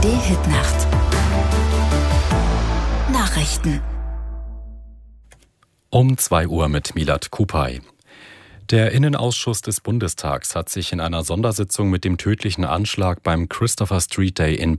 ARD-Hitnacht. Nachrichten. Um 2 Uhr mit Milad Kupay. Der Innenausschuss des Bundestags hat sich in einer Sondersitzung mit dem tödlichen Anschlag beim Christopher Street Day in